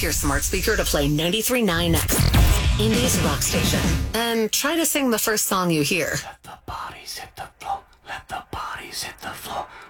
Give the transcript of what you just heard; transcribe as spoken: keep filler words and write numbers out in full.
your smart speaker to play ninety-three point nine Indies Rock Station and try to sing the first song you hear. The body